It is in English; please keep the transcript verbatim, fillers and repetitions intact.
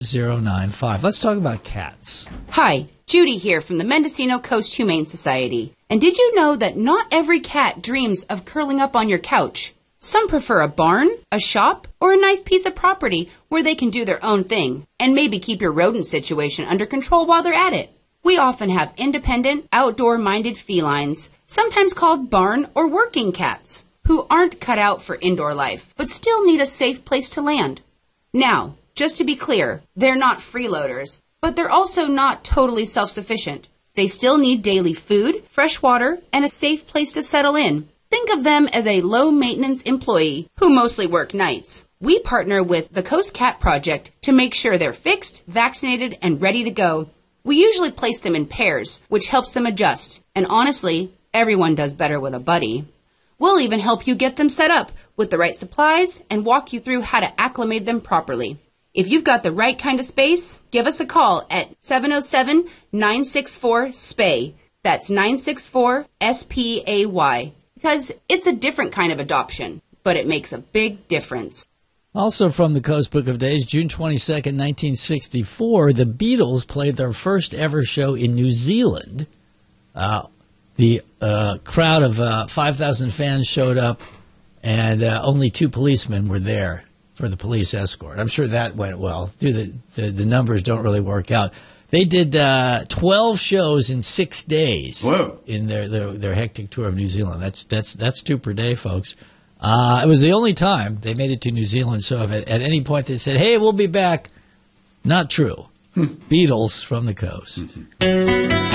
zero nine five. Let's talk about cats. Hi, Judy here from the Mendocino Coast Humane Society. And did you know that not every cat dreams of curling up on your couch? Some prefer a barn, a shop, or a nice piece of property where they can do their own thing and maybe keep your rodent situation under control while they're at it. We often have independent, outdoor-minded felines, sometimes called barn or working cats, who aren't cut out for indoor life, but still need a safe place to land. Now, just to be clear, they're not freeloaders, but they're also not totally self-sufficient. They still need daily food, fresh water, and a safe place to settle in. Think of them as a low-maintenance employee who mostly work nights. We partner with the Coast Cat Project to make sure they're fixed, vaccinated, and ready to go. We usually place them in pairs, which helps them adjust. And honestly, everyone does better with a buddy. We'll even help you get them set up with the right supplies and walk you through how to acclimate them properly. If you've got the right kind of space, give us a call at seven oh seven, nine six four, S P A Y. That's nine six four, S P A Y. Because it's a different kind of adoption, but it makes a big difference. Also from the Coast Book of Days, June twenty-second, nineteen sixty-four, the Beatles played their first ever show in New Zealand. Uh, the uh, crowd of uh, five thousand fans showed up, and uh, only two policemen were there for the police escort. I'm sure that went well. The, the, the numbers don't really work out. They did uh, twelve shows in six days. Whoa. In their, their their hectic tour of New Zealand. That's that's that's two per day, folks. Uh, it was the only time they made it to New Zealand. So if at, at any point they said, "Hey, we'll be back," not true. Beatles from the coast. Mm-hmm.